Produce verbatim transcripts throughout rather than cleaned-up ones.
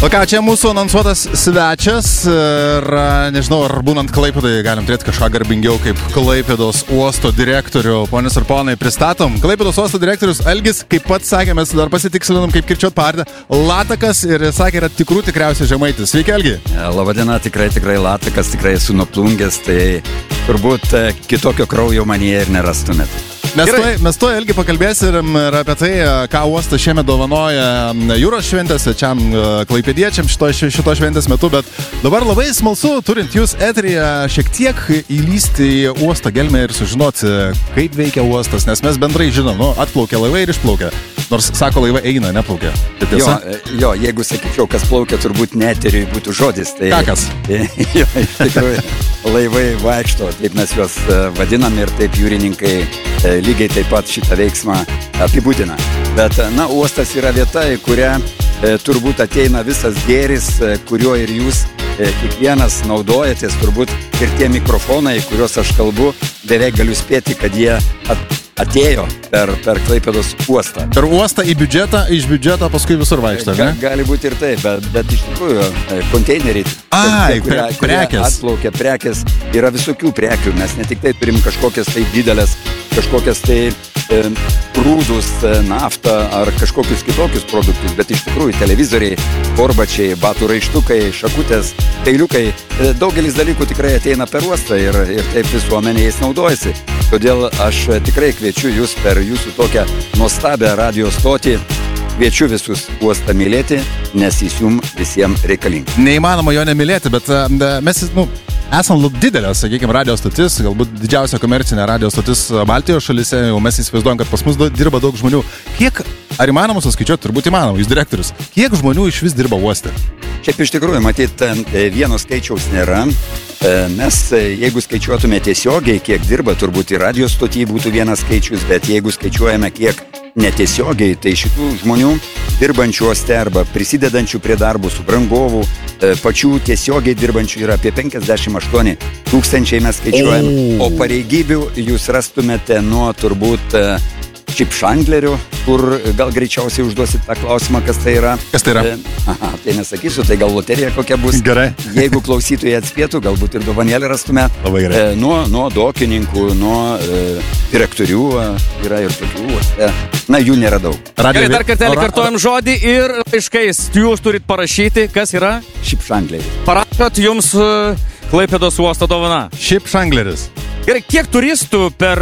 O ką, čia mūsų anonsuotas svečias ir nežinau, ar būnant Klaipėdoje galim turėti kažką garbingiau kaip Klaipėdos uosto direktorių. Ponios ir ponai, pristatom. Klaipėdos uosto direktorius Algis, kaip pats sakė, mes dar pasitikslinom, kaip kirčiuot pavardę, Latakas ir sakė, yra tikrų tikriausiai žemaitis. Sveiki, Algi. Labadiena, tikrai, tikrai Latakas, tikrai esu nuo Plungės, tai turbūt kitokio kraujo manyje ir nerastumėt. Mes tuoj, mes tuoj Algi pakalbėsim ir apie tai, ką uostas šiemet dovanoja jūros šventės, svečiam klaipėdiečiam šito, šito šventės metu, bet dabar labai smalsu, turint jūs eteryje, šiek tiek įlysti į uosto gelmę ir sužinoti, kaip veikia uostas, nes mes bendrai žinom, nu, atplaukia laivai ir išplaukia. Nors, sako, laivai eina, neplaukia. Jo, jo, jeigu sakyčiau, kas plaukia, turbūt ne eteriui būtų žodis. Tai, Kakas. Jo, iš tikrųjų, laivai vaikšto, taip mes juos vadinam ir taip jūrininkai lygiai taip pat šitą veiksmą apibūdina. Bet, na, uostas yra vieta, į kurią e, turbūt ateina visas gėris, e, kuriuo ir jūs e, kiekvienas naudojatės, turbūt ir tie mikrofonai, kuriuos aš kalbu, beveik galiu spėti, kad jie at, atėjo per, per Klaipėdos uostą. Per uostą į biudžetą, iš biudžeto paskui visur vaikšto, ne? Ga, gali būti ir taip, bet, bet iš tikrųjų konteineriai, Ai, tie, kurie, kurie atplaukia prekės, yra visokių prekių, mes ne tik tai turim kažkokias tai didelės, kažkokias tai e, prūdus, e, naftą ar kažkokius kitokius produktus, bet iš tikrųjų televizoriai, korbačiai, batų raištukai, šakutės, peiliukai, e, daugelis dalykų tikrai ateina per uostą ir, ir taip visuomenė jais naudojasi. Todėl aš tikrai kviečiu jūs per jūsų tokią nuostabią radio stotį, kviečiu visus uostą mylėti, nes jis jums visiems reikalingas. Neįmanoma jo nemylėti, bet uh, mes, nu, esam didelė, sakykime, radio stotis, galbūt didžiausia komercinė radio stotis Baltijos šalyse, jau mes įsivaizduojam, kad pas mus dirba daug žmonių. Kiek, ar įmanoma suskaičiuoti, turbūt įmanoma, jūs direktorius, kiek žmonių iš vis dirba uoste? Šiaip iš tikrųjų, matyt, vieno skaičiaus nėra. Mes, jeigu skaičiuotume tiesiogiai, kiek dirba, turbūt ir radio stoty būtų vienas skaičius, bet jeigu skaičiuojame kiek netiesiogiai, tai šitų žmonių dirbančių uoste arba prisidedančių prie darbų su brangovų, pačių tiesiogiai dirbančių yra apie penkiasdešimt aštuoni tūkstančiai mes skaičiuojame, o pareigybių jūs rastumėte nuo turbūt čipšandlerių, kur gal greičiausiai užduosit tą klausimą, kas tai yra. Kas tai yra? Aha, tai nesakysiu, tai gal loterija kokia bus. Gerai. Jeigu klausytojai atspėtų, galbūt ir dovanėlį rastume. Labai gerai. E, nuo, nuo dokininkų, nuo e, direktorių yra ir tokių. E, na, jų nėra daug. Radio... Gerai, dar kartelį kartuojam žodį ir laiškais. Jūs turit parašyti, kas yra? Čipšandleriai. Parašot jums uh, Klaipėdos uosto dovana. Čipšandleris. Gerai, kiek turistų per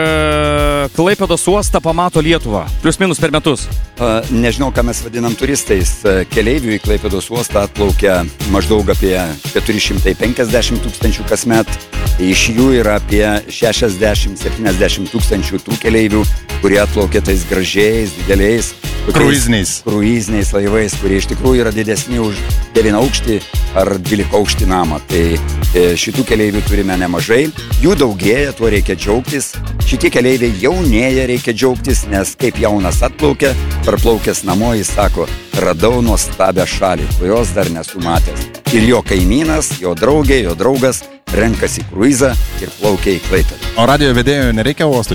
uh, Klaipėdos uostą pamato Lietuvą? Plius minus per metus. Uh, nežinau, ką mes vadinam turistais. Uh, keleivių į Klaipėdos uostą atplaukia maždaug apie keturi šimtai penkiasdešimt tūkstančių kasmet. Iš jų yra apie šešiasdešimt septyniasdešimt tūkstančių tų keleivių, kurie atplaukia tais gražiais, dideliais kruiziniais. kruiziniais laivais, kurie iš tikrųjų yra didesni už devynaukštį ar dvylikaaukštį namą. Tai e, šitų keleivių turime nemažai. Jų daugėja, tuo reikia džiaugtis. Šitie keleiviai jaunėja, reikia džiaugtis, nes kaip jaunas atplaukia, parplaukęs namo, jis sako, radau nuostabią šalį, kurios dar nesu matęs. Ir jo kaimynas, jo draugė, jo draugas renkasi kruizą ir plaukia į Klaipėdą. O radio vedėjų nereikia uostui?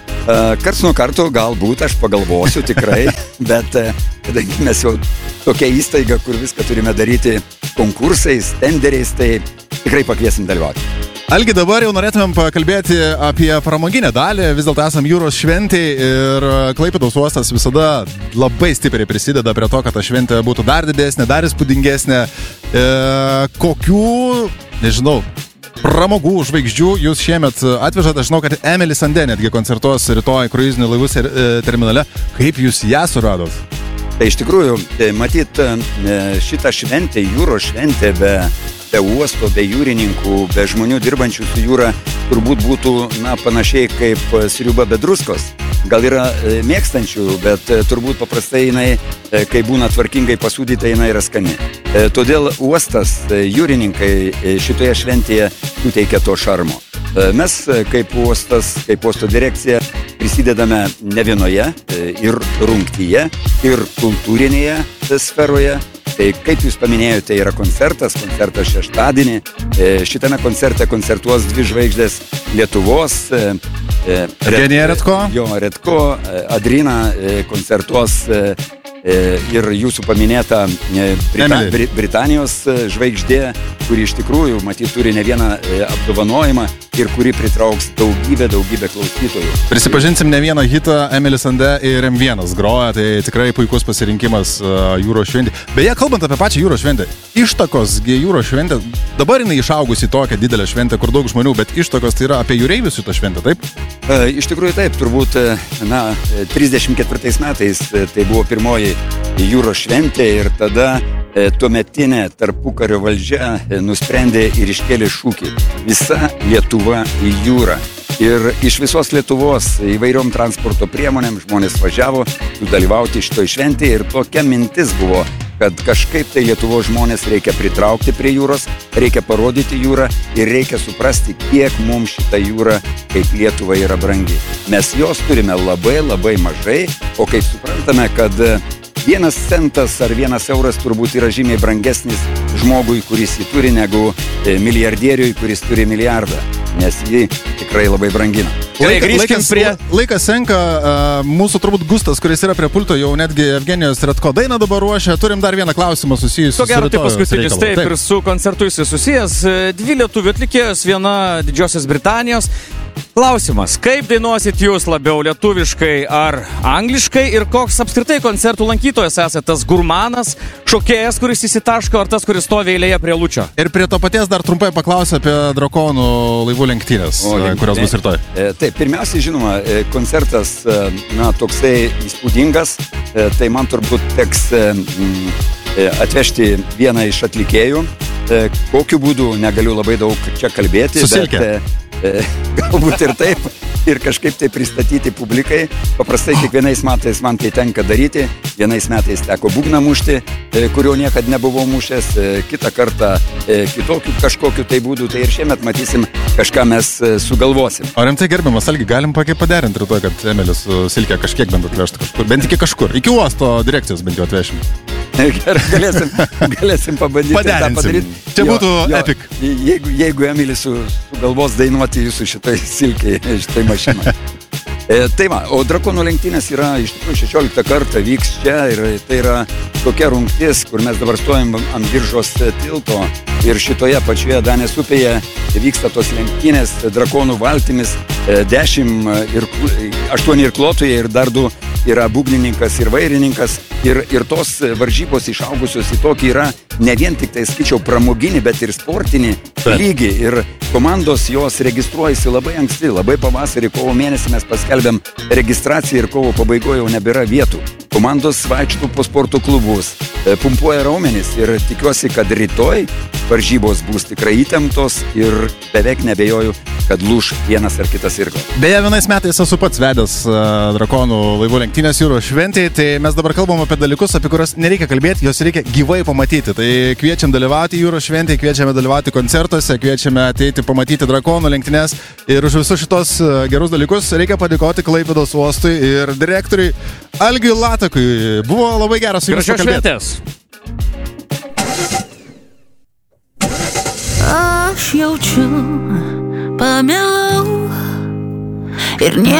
Karts nuo karto galbūt aš pagalvosiu tikrai, bet kadangi mes jau tokia įstaiga, kur viską turime daryti konkursais, tenderiais, tai tikrai pakviesim dalyvauti. Algi, dabar jau norėtumėm pakalbėti apie pramoginę dalį, vis dėlto esam jūros šventėj ir Klaipėdos uostas visada labai stipriai prisideda prie to, kad ta šventė būtų dar didesnė, dar įspūdingesnė. E, kokių, nežinau, pramogų žvaigždžių jūs šiemet atvežat? Aš žinau, kad Emily Sandė netgi koncertuos rytoj kruizinių laivų terminale. Kaip jūs ją suradot? Tai iš tikrųjų, matyt, šitą šventę, jūros šventę be, be uosto, be jūrininkų, be žmonių dirbančių su jūra, turbūt būtų, na, panašiai kaip sriuba be druskos. Gal yra mėgstančių, bet turbūt paprastai jinai, kai būna tvarkingai pasūdyta, jinai yra skani. Todėl uostas, jūrininkai šitoje šventėje suteikia to šarmo. Mes kaip uostas, kaip uosto direkcija prisidedame ne vienoje ir rungtyje, ir kultūrinėje sferoje. Tai kaip jūs paminėjote, yra koncertas, koncertas šeštadienį. Šitame koncerte koncertuos dvi žvaigždės Lietuvos. Genija Redko. Jo, Redko. Adrina koncertuos ir jūsų paminėta Brita, Bri, Britanijos žvaigždė, kuri iš tikrųjų, matyt, turi ne vieną apdovanojimą ir kuri pritrauks daugybę, daugybę klausytojų. Prisipažinsim, ne vieną hitą Emilis Sandė ir M vienas groja, tai tikrai puikus pasirinkimas jūros šventė. Beje, kalbant apie pačią jūros šventę, ištakos jūros šventė, dabar jinai išaugusi tokią didelę šventę, kur daug žmonių, bet ištakos tai yra apie jūreivius šitą šventę, taip? Iš tikrųjų taip, turbūt, na, trisdešimt ketvirtais metais tai buvo pirmoji jūros šventė ir tada tuometinė tarpukario valdžia nusprendė ir iškėlė šūkį visa Lietuva į jūrą. Ir iš visos Lietuvos įvairiom transporto priemonėm žmonės važiavo dalyvauti šitoj šventėje ir tokia mintis buvo, kad kažkaip tai Lietuvos žmonės reikia pritraukti prie jūros, reikia parodyti jūrą ir reikia suprasti, kiek mums šita jūra kaip Lietuva yra brangi. Mes jos turime labai labai mažai, o kaip suprantame, kad vienas centas ar vienas euras turbūt yra žymiai brangesnis žmogui, kuris jį turi, negu milijardieriui, kuris turi milijardą, nes jį tikrai labai brangina. Laika, laikas, prie... laikas senka, uh, mūsų turbūt Gustas, kuris yra prie pulto, jau netgi Evgenijos Redko dainą dabar ruošia. Turim dar vieną klausimą susijusiu su rytojaus reikalu. Tai paskutinis, taip, taip, ir su koncertu jis susijęs. Dvi lietuvių atlikėjos, viena Didžiosios Britanijos. Klausimas, kaip dainuosit jūs labiau lietuviškai ar angliškai ir koks apskritai koncertų lankytojas esate, tas gurmanas, šokėjas, kuris įsitaško, ar tas, kuris stovi eilėje prie Lučio? Ir prie to paties dar trumpai paklausiu apie drakonų laivų lenktynės, o, kurios bus rytoj. E, taip, pirmiausiai, žinoma, koncertas, na, toksai įspūdingas, e, tai man turbūt teks e, atvežti vieną iš atlikėjų. E, kokiu būdu negaliu labai daug čia kalbėti, Susilkė. bet... E, galbūt ir taip, ir kažkaip tai pristatyti publikai. Paprastai kiekvienais metais man tai tenka daryti. Vienais metais teko būgną mušti, kurio niekad nebuvau mušęs, kitą kartą kitokių kažkokiu tai būdų. Tai ir šiemet matysim, kažką mes sugalvosim. O rimtai gerbiamas, Algi, galim pakiai paderinti rytoj, kad Emilis su Silke kažkiek bent atvežtų kažkur. Bent iki kažkur. Iki uosto direkcijos bent jau atvešim. galėsim, galėsim pabandyti tą padaryti. Čia jo, būtų jo, epic. Jeigu, jeigu Emilis su, su galvos dainuoti jūsų šitai silkiai, šitai mašinai. E, tai va, o drakonų lenktynės yra iš tikrųjų šešioliktą kartą vyks čia ir tai yra tokia rungtis, kur mes dabar stojam ant Biržos tilto ir šitoje pačioje Danės upėje vyksta tos lenktynės drakonų valtimis, dešimt ir aštuoni irkluotojai ir dar du yra būgnininkas ir vairininkas ir, ir tos varžybos išaugusios į tokį yra ne vien tik tai, skaičiau, pramoginį, bet ir sportinį lygį ir komandos jos registruojasi labai anksti, labai pavasarį, kovo mėnesį mes paskelbėm registraciją ir kovo pabaigoje jau nebėra vietų. Komandos vaikštų po sporto klubus, pumpuoja raumenis ir tikiuosi, kad rytoj varžybos bus tikrai įtemptos ir beveik nebejoju, kad lūš vienas ar kitas irklas. Beje, vienais metais esu pats vedęs uh, drakonų laivų lenktynės jūros šventėje, tai mes dabar kalbam apie dalykus, apie kuriuos nereikia kalbėti, jos reikia gyvai pamatyti. Tai kviečiam dalyvauti jūros šventėje, kviečiame dalyvauti koncertuose, kviečiame ateiti pamatyti drakonų lenktynės ir už visus šitos uh, gerus dalykus reikia padėkoti Klaipėdos uostui ir direktoriui Algiui Latakui. Buvo labai geras su jumis pakalbėti. Aš jaučiu, pamilau ir nie